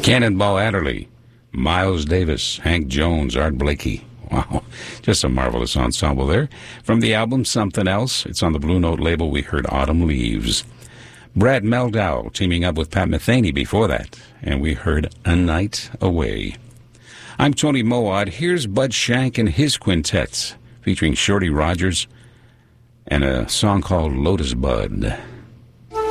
Cannonball Adderley, Miles Davis, Hank Jones, Art Blakey. Wow, just a marvelous ensemble there. From the album Something Else, it's on the Blue Note label, we heard Autumn Leaves. Brad Meldau teaming up with Pat Metheny before that, and we heard A Night Away. I'm Tony Mowat. Here's Bud Shank and his quintet, featuring Shorty Rogers and a song called Lotus Bud.